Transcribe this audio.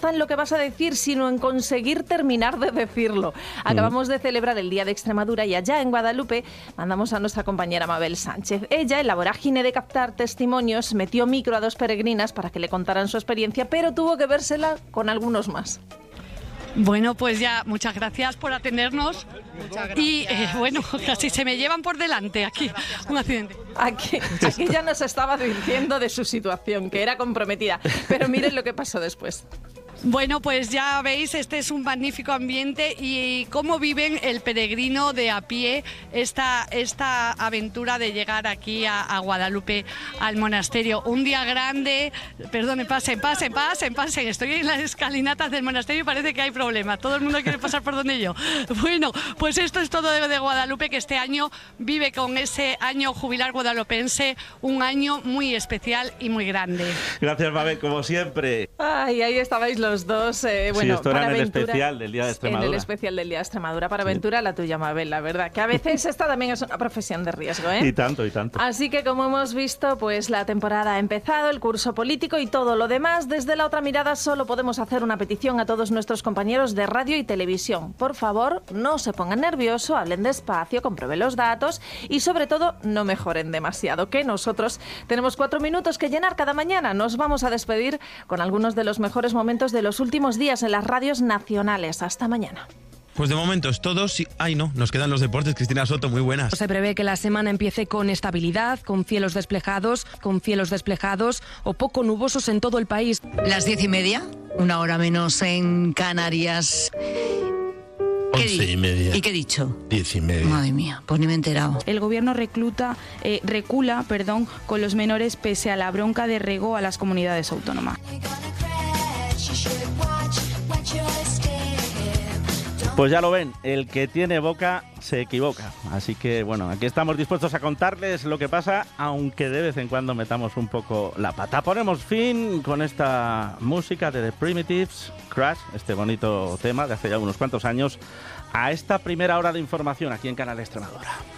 está en lo que vas a decir, sino en conseguir terminar de decirlo. Acabamos de celebrar el Día de Extremadura y allá en Guadalupe mandamos a nuestra compañera Mabel Sánchez. Ella, en la vorágine de captar testimonios, metió micro a 2 peregrinas para que le contaran su experiencia, pero tuvo que vérsela con algunos más. Bueno, pues ya, muchas gracias por atendernos. Muchas gracias. Y bueno, casi se me llevan por delante aquí, un accidente. Aquí ya nos estaba diciendo de su situación, que era comprometida. Pero miren lo que pasó después. Bueno, pues ya veis, este es un magnífico ambiente y cómo viven el peregrino de a pie esta aventura de llegar aquí a Guadalupe, al monasterio. Un día grande, perdone, pasen. Estoy en las escalinatas del monasterio y parece que hay problemas. Todo el mundo quiere pasar por donde yo. Bueno, pues esto es todo de Guadalupe, que este año vive con ese año jubilar guadalupense, un año muy especial y muy grande. Gracias, Mabel, como siempre. Ay, ahí estabais los dos. Bueno, sí, esto era en el Ventura, especial del Día de Extremadura. En el especial del Día de Extremadura. Para Ventura, la tuya, Mabel, la verdad. Que a veces esta también es una profesión de riesgo, ¿eh? Y tanto. Así que, como hemos visto, pues la temporada ha empezado, el curso político y todo lo demás. Desde La Otra Mirada solo podemos hacer una petición a todos nuestros compañeros de radio y televisión. Por favor, no se pongan nerviosos, hablen despacio, comprueben los datos y, sobre todo, no mejoren demasiado, que nosotros tenemos 4 minutos que llenar cada mañana. Nos vamos a despedir con algunos de los mejores momentos de los últimos días en las radios nacionales. Hasta mañana. Pues de momento es todo. Ay, no, nos quedan los deportes. Cristina Soto, muy buenas. Se prevé que la semana empiece con estabilidad, con cielos despejados o poco nubosos en todo el país. Las 10:30, 1 hora menos en Canarias. 11:30. ¿Y qué he dicho? 10:30. Madre mía, pues ni me he enterado. El gobierno recula con los menores pese a la bronca de Rego a las comunidades autónomas. Pues ya lo ven, el que tiene boca se equivoca. Así que, bueno, aquí estamos dispuestos a contarles lo que pasa, aunque de vez en cuando metamos un poco la pata. Ponemos fin con esta música de The Primitives, Crash, este bonito tema de hace ya unos cuantos años, a esta primera hora de información aquí en Canal Extremadura.